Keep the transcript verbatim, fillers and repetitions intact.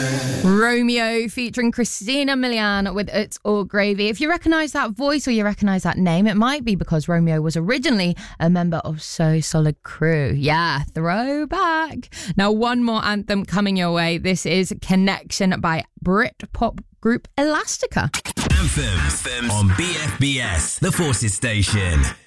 Romeo featuring Christina Milian with It's All Gravy. If you recognise that voice or you recognise that name, it might be because Romeo was originally a member of So Solid Crew. Yeah, throwback. Now, one more anthem coming your way. This is Connection by Britpop group Elastica. Anthems, Anthems on B F B S, the Forces Station.